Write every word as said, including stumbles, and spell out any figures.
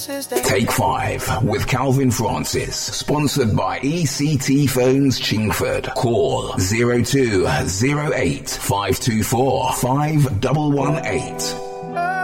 Take Five with Calvin Francis, sponsored by E C T Phones Chingford. Call zero two zero eight five two four five one one eight.